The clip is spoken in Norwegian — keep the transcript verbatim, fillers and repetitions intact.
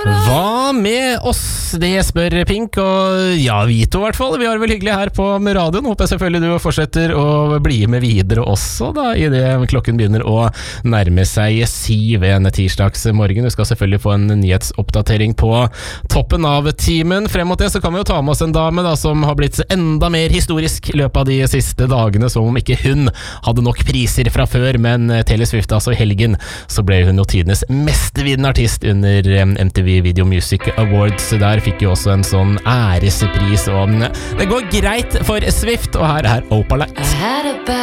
Hva med oss? Det spør Pink, og ja, vi to i hvert fall. Vi har det vel hyggelig her på radioen. Håper jeg selvfølgelig du fortsetter å bli med videre også, da, i det klokken begynner å nærme seg syv en tirsdags morgen. Du skal selvfølgelig få en nyhetsoppdatering på toppen av timen. Frem mot det så kan vi jo ta med oss en dame da, som har blitt enda mer historisk i løpet av de siste dagene, som om ikke hun hadde nok priser fra før, men Taylor Swift, altså i helgen, så ble hun jo tidenes mest vinnende artist under M T V Video Music Awards. Der fikk jo også en sånn ærespris, og det går greit for Swift, og her er Opalite.